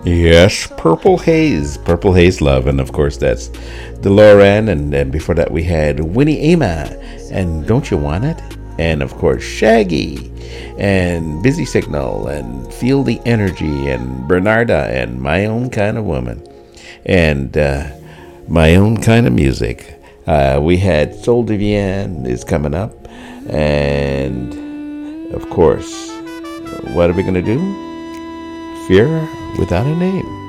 Yes, Purple Haze Love, and of course that's DeLorean, and before that we had Winnie Ama, and Don't You Want It, and of course Shaggy, and Busy Signal, and Feel the Energy, and Bernarda, and My Own Kind of Woman, and My Own Kind of Music. We had Soul Divian is coming up, and of course, what are we gonna do? Fear Without a Name.